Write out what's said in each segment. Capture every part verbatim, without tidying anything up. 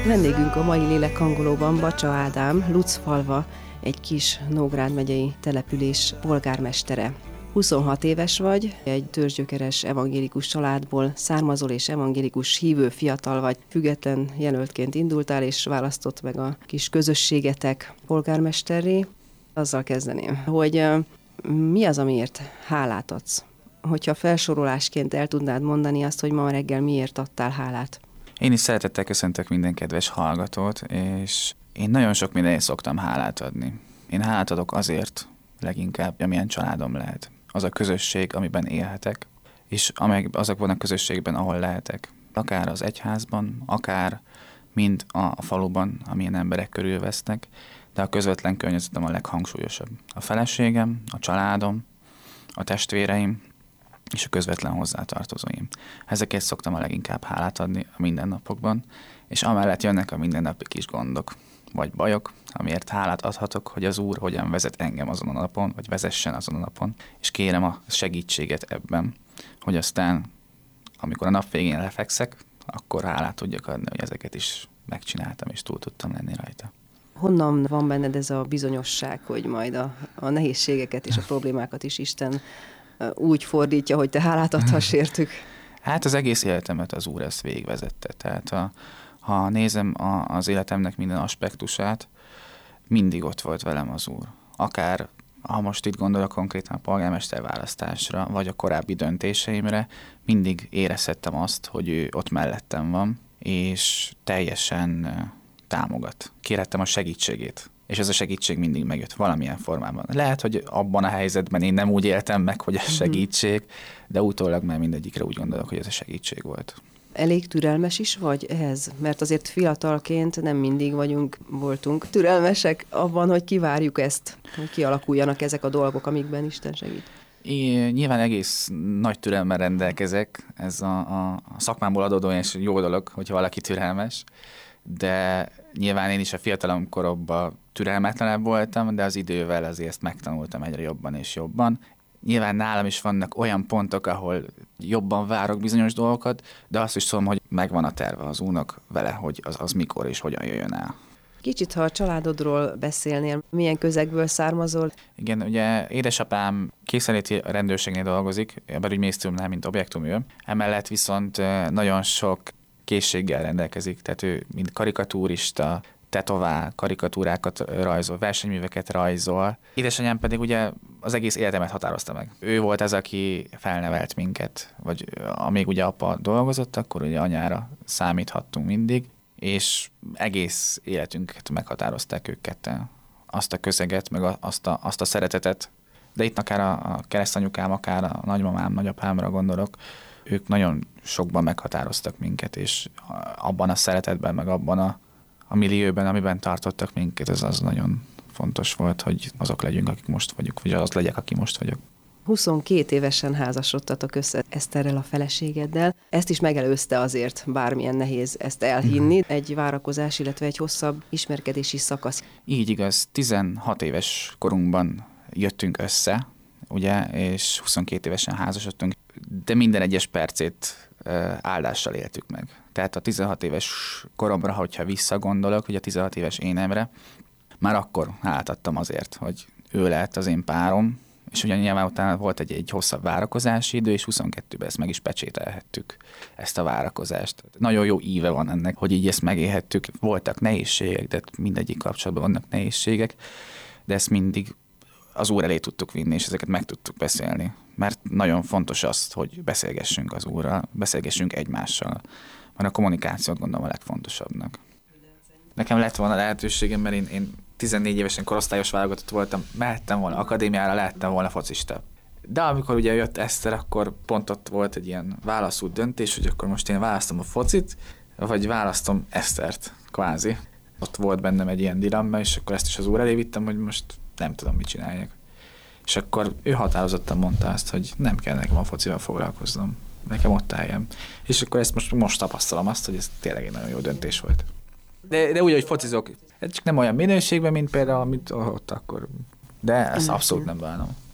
Vendégünk a mai lélekhangolóban Bacsa Ádám, Lucfalva, egy kis Nógrád megyei település polgármestere. huszonhat éves vagy, egy törzsgyökeres evangélikus családból származol és evangélikus hívő fiatal vagy. Független jelöltként indultál és választott meg a kis közösségetek polgármesterré. Azzal kezdeném, hogy mi az, amiért hálát adsz? Hogyha felsorolásként el tudnád mondani azt, hogy ma reggel miért adtál hálát? Én is szeretettel köszöntök minden kedves hallgatót, és én nagyon sok mindenért szoktam hálát adni. Én hálát adok azért leginkább, amilyen családom lehet. Az a közösség, amiben élhetek, és amely azokban a közösségben, ahol lehetek. Akár az egyházban, akár mind a faluban, amilyen emberek körülvesznek, de a közvetlen környezetem a leghangsúlyosabb. A feleségem, a családom, a testvéreim, és a közvetlen hozzátartozóim. Ezekért szoktam a leginkább hálát adni a mindennapokban, és amellett jönnek a mindennapi kis gondok, vagy bajok, amiért hálát adhatok, hogy az Úr hogyan vezet engem azon a napon, vagy vezessen azon a napon, és kérem a segítséget ebben, hogy aztán, amikor a nap végén lefekszek, akkor hálát tudjak adni, hogy ezeket is megcsináltam, és túl tudtam lenni rajta. Honnan van benned ez a bizonyosság, hogy majd a, a nehézségeket és a problémákat is Isten úgy fordítja, hogy te hálát adhass értük? Hát az egész életemet az Úr ezt végigvezette. Tehát ha, ha nézem a, az életemnek minden aspektusát, mindig ott volt velem az Úr. Akár, ha most itt gondolok konkrétan a polgármester választásra, vagy a korábbi döntéseimre, mindig érezhettem azt, hogy ő ott mellettem van, és teljesen támogat. Kérhettem a segítségét. És ez a segítség mindig megjött valamilyen formában. Lehet, hogy abban a helyzetben én nem úgy éltem meg, hogy a segítség, de utólag már mindegyikre úgy gondolok, hogy ez a segítség volt. Elég türelmes is vagy ehhez? Mert azért fiatalként nem mindig vagyunk, voltunk türelmesek abban, hogy kivárjuk ezt, hogy kialakuljanak ezek a dolgok, amikben Isten segít. Én nyilván egész nagy türelemmel rendelkezek, ez a, a, a szakmámból adódóan és jó dolog, hogyha valaki türelmes, de nyilván én is a fiatalom koromban türelmetlenebb voltam, de az idővel azért ezt megtanultam egyre jobban és jobban. Nyilván nálam is vannak olyan pontok, ahol jobban várok bizonyos dolgokat, de azt is tudom, hogy megvan a terve az Úrnak vele, hogy az, az mikor és hogyan jöjjön el. Kicsit, ha a családodról beszélnél, milyen közegből származol? Igen, ugye édesapám készenléti rendőrségnél dolgozik, a belügyminisztériumnál, mint objektumőr. Emellett viszont nagyon sok készséggel rendelkezik, tehát ő mind karikatúrista, tetovál, karikatúrákat rajzol, versenyműveket rajzol. Édesanyám pedig ugye az egész életemet határozta meg. Ő volt az, aki felnevelt minket, vagy amíg ugye apa dolgozott, akkor ugye anyára számíthattunk mindig, és egész életünket meghatározták ők ketten. Azt a közeget, meg azt a, azt a szeretetet, de itt akár a keresztanyukám, akár a nagymamám, nagyapámra gondolok, ők nagyon sokban meghatároztak minket, és abban a szeretetben, meg abban a, a millióben, amiben tartottak minket, ez az nagyon fontos volt, hogy azok legyünk, akik most vagyunk, vagy az legyek, aki most vagyok. huszonkét évesen házasodtatok össze Eszterrel, a feleségeddel. Ezt is megelőzte azért, bármilyen nehéz ezt elhinni. Egy várakozás, illetve egy hosszabb ismerkedési szakasz. Így igaz, tizenhat éves korunkban jöttünk össze, ugye, és huszonkét évesen házasodtunk, de minden egyes percét áldással éltük meg. Tehát a tizenhat éves koromra, hogyha visszagondolok, ugye a tizenhat éves énemre, már akkor átadtam azért, hogy ő lett az én párom, és ugye nyilván utána volt egy, egy hosszabb várakozási idő, és huszonkettőben ezt meg is pecsételhettük, ezt a várakozást. Nagyon jó íve van ennek, hogy így ezt megélhettük. Voltak nehézségek, de mindegyik kapcsolatban vannak nehézségek, de ezt mindig az Úr elé tudtuk vinni, és ezeket meg tudtuk beszélni. Mert nagyon fontos az, hogy beszélgessünk az Úrral, beszélgessünk egymással. Mert a kommunikációt gondolom a legfontosabbnak. Nekem lett volna lehetőségem, mert én, én tizennégy évesen korosztályos válogatott voltam, mehettem volna akadémiára, lehettem volna focista. De amikor ugye jött Eszter, akkor pont ott volt egy ilyen válaszút döntés, hogy akkor most én választom a focit, vagy választom Esztert, kvázi. Ott volt bennem egy ilyen dilemma, és akkor ezt is az Úr elé vittem, hogy most nem tudom, mit csináljak. És akkor ő határozottan mondta azt, hogy nem kell nekem a focival foglalkoznom, nekem ott álljem. És akkor ezt most, most tapasztalom azt, hogy ez tényleg egy nagyon jó döntés volt. De, de úgy, hogy focizok, csak nem olyan minőségben, mint például, amit ott akkor. De ezt abszolút nem bánom.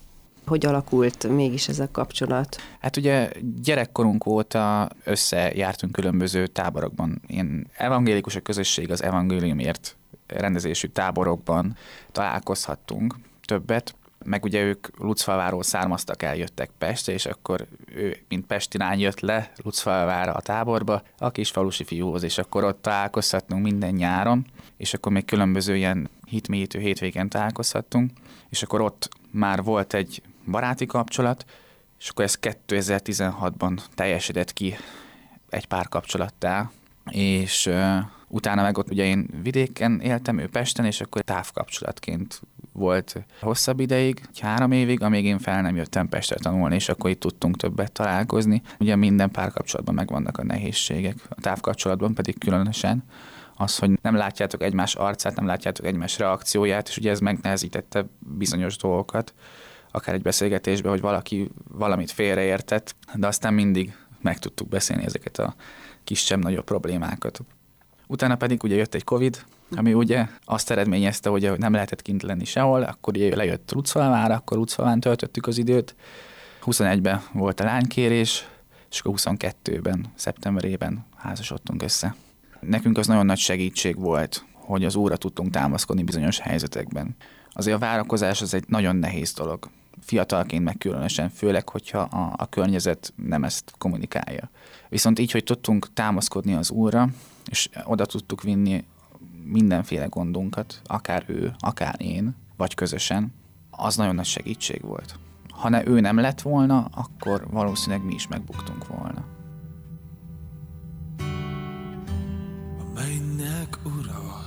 Hogy alakult mégis ez a kapcsolat? Hát ugye gyerekkorunk óta összejártunk különböző táborokban. Ilyen evangélikus a közösség az evangéliumért rendezésű táborokban találkozhattunk többet, meg ugye ők Lucfalváról származtak, eljöttek Pestre, és akkor ő, mint pesti lány jött le Lucfalvára a táborba, a kis falusi fiúhoz, és akkor ott találkozhattunk minden nyáron, és akkor még különböző ilyen hitmélyítő hétvégen találkozhattunk, és akkor ott már volt egy baráti kapcsolat, és akkor ez kétezer-tizenhatban teljesedett ki egy párkapcsolattá, és uh, utána meg ott ugye én vidéken éltem, ő Pesten, és akkor távkapcsolatként volt hosszabb ideig, három évig, amíg én fel nem jöttem Pestre tanulni, és akkor itt tudtunk többet találkozni. Ugye minden párkapcsolatban megvannak a nehézségek, a távkapcsolatban pedig különösen az, hogy nem látjátok egymás arcát, nem látjátok egymás reakcióját, és ugye ez megnehezítette bizonyos dolgokat, akár egy beszélgetésben, hogy valaki valamit félreértett, de aztán mindig meg tudtuk beszélni ezeket a kisebb-nagyobb problémákat. Utána pedig ugye jött egy Covid, ami ugye azt eredményezte, hogy nem lehetett kint lenni sehol, akkor ugye lejött Lucfalvára, akkor Lucfalván töltöttük az időt. huszonegyben volt a lánykérés, és akkor huszonkettőben, szeptemberében házasodtunk össze. Nekünk az nagyon nagy segítség volt, hogy az Úrra tudtunk támaszkodni bizonyos helyzetekben. Azért a várakozás az egy nagyon nehéz dolog. Fiatalként meg különösen, főleg, hogyha a, a környezet nem ezt kommunikálja. Viszont így, hogy tudtunk támaszkodni az Úrra, és oda tudtuk vinni mindenféle gondunkat, akár ő, akár én, vagy közösen, az nagyon nagy segítség volt. Ha ne ő nem lett volna, akkor valószínűleg mi is megbuktunk volna. A mennyek ura,